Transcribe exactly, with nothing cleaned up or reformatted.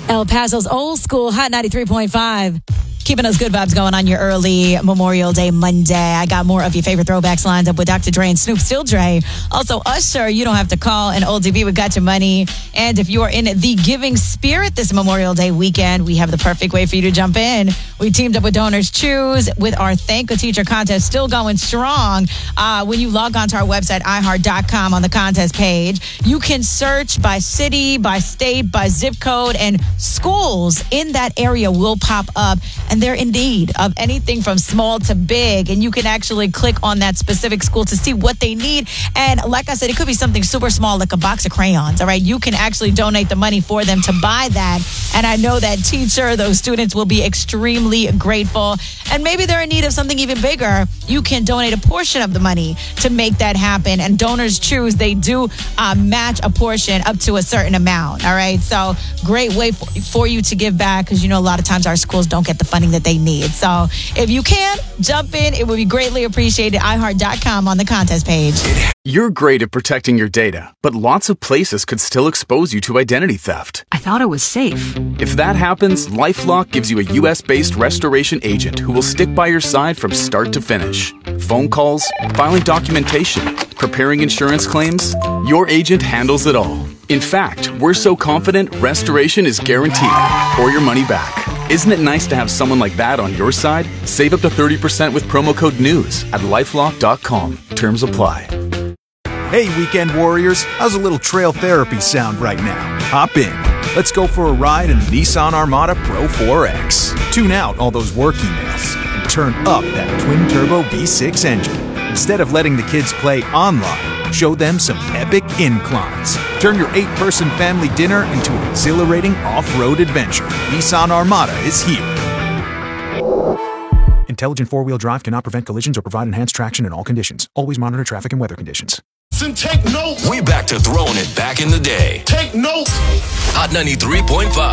El Paso's old school Hot ninety-three point five. Keeping those good vibes going on your early Memorial Day Monday. I got more of your favorite throwbacks lined up with Doctor Dre and Snoop Still Dre. Also, Usher, you don't have to call. And Old D B with Got Your Money. And if you are in the giving spirit this Memorial Day weekend, we have the perfect way for you to jump in. We teamed up with Donors Choose with our Thank a Teacher contest still going strong. Uh, when you log on to our website, i heart dot com, on the contest page, you can search by city, by state, by zip code, and schools in that area will pop up. And they're in need of anything from small to big. And you can actually click on that specific school to see what they need. And like I said, it could be something super small, like a box of crayons. All right. You can actually donate the money for them to buy that. And I know that teacher, those students will be extremely grateful. And maybe they're in need of something even bigger. You can donate a portion of the money to make that happen. And Donors Choose, they do uh, match a portion up to a certain amount. All right. So great way for, for you to give back, because, you know, a lot of times our schools don't get the funding that they need. So if you can, jump in. It would be greatly appreciated. i heart dot com on the contest page. You're great at protecting your data, but lots of places could still expose you to identity theft. I thought it was safe. If that happens, LifeLock gives you a U S based restoration agent who will stick by your side from start to finish. Phone calls, filing documentation, preparing insurance claims, your agent handles it all. In fact, we're so confident restoration is guaranteed or your money back. Isn't it nice to have someone like that on your side? Save up to thirty percent with promo code NEWS at lifelock dot com. Terms apply. Hey, weekend warriors, how's a little trail therapy sound right now? Hop in. Let's go for a ride in the Nissan Armada Pro four X. Tune out all those work emails and turn up that twin-turbo V six engine. Instead of letting the kids play online, show them some epic inclines. Turn your eight-person family dinner into an exhilarating off-road adventure. Nissan Armada is here. Intelligent four-wheel drive cannot prevent collisions or provide enhanced traction in all conditions. Always monitor traffic and weather conditions. Take notes. We back to throwing it back in the day. Take notes. Hot ninety-three point five.